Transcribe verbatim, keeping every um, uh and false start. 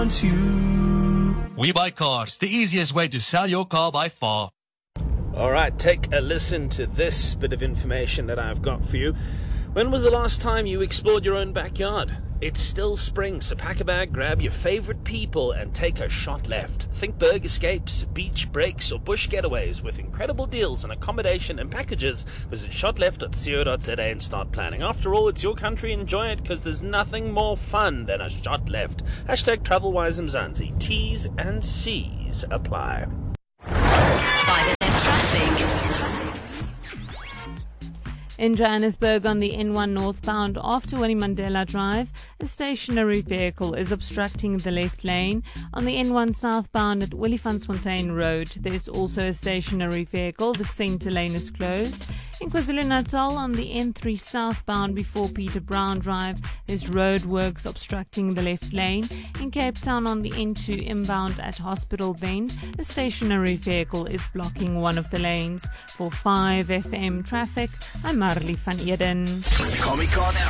We Buy Cars, the easiest way to sell your car by far. All right, take a listen to this bit of information that I've got for you. When was the last time you explored your own backyard? It's still spring, so pack a bag, grab your favorite people, and take a shot left. Think Berg escapes, beach breaks, or bush getaways with incredible deals on accommodation and packages. Visit shot left dot co dot za and start planning. After all, it's your country. Enjoy it, because there's nothing more fun than a shot left. Hashtag TravelWise Mzansi. T's and C's apply. In Johannesburg on the N one northbound after Winnie Mandela Drive, a stationary vehicle is obstructing the left lane. On the N one southbound at Williefontein Road, there is also a stationary vehicle. The centre lane is closed. In KwaZulu-Natal on the N three southbound before Peter Brown Drive, there's roadworks obstructing the left lane. In Cape Town on the N two inbound at Hospital Bend, a stationary vehicle is blocking one of the lanes. For five F M traffic, I'm Marley van Eden.